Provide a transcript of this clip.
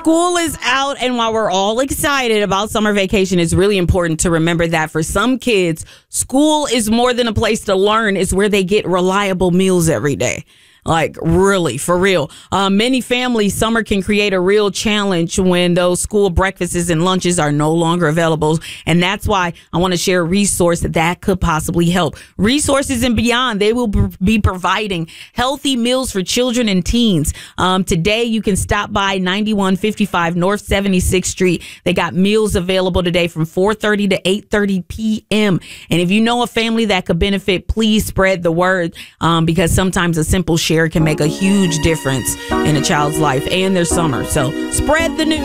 School is out, and while we're all excited about summer vacation, it's really important to remember that for some kids, school is more than a place to learn. It's where they get reliable meals every day. Like, really, for real. Many families, summer can create a real challenge when those school breakfasts and lunches are no longer available. And that's why I want to share a resource that could possibly help. Resources and Beyond, they will be providing healthy meals for children and teens. Today, you can stop by 9155 North 76th Street. They got meals available today from 4:30 to 8:30 p.m. And if you know a family that could benefit, please spread the word because sometimes a simple share can make a huge difference in a child's life and their summer. So spread the news.